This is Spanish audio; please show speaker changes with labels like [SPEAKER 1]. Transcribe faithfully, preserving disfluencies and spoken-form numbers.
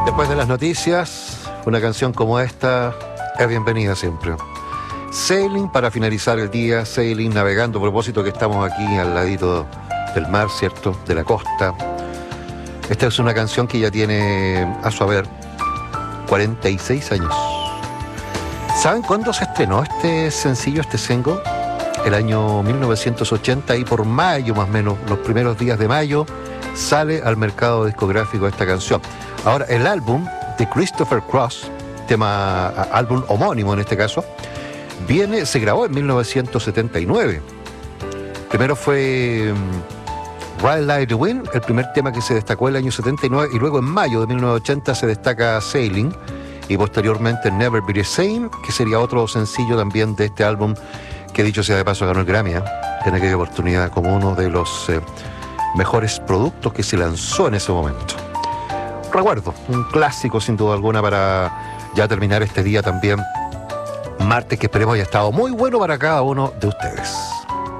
[SPEAKER 1] Después de las noticias, una canción como esta es bienvenida siempre. Sailing para finalizar el día, Sailing navegando, a propósito que estamos aquí al ladito del mar, ¿cierto? De la costa. Esta es una canción que ya tiene, a su haber, cuarenta y seis años. ¿Saben cuándo se estrenó este sencillo, este single? El año mil novecientos ochenta, y por mayo más o menos, los primeros días de mayo, sale al mercado discográfico esta canción. Ahora, el álbum de Christopher Cross, tema, álbum homónimo en este caso, viene, se grabó en mil novecientos setenta y nueve. Primero fue um, Ride Like the Wind, el primer tema que se destacó el año setenta y nueve, y luego en mayo de mil novecientos ochenta se destaca Sailing, y posteriormente Never Be the Same, que sería otro sencillo también de este álbum, que dicho sea de paso ganó el Grammy, ¿eh? En aquella oportunidad como uno de los eh, mejores productos que se lanzó en ese momento. Recuerdo, un clásico sin duda alguna para ya terminar este día también, martes, que esperemos haya estado muy bueno para cada uno de ustedes.